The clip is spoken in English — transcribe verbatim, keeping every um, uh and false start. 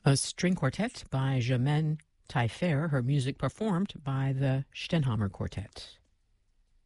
A string quartet by Germaine Taillefer, her music performed by the Stenhamer Quartet.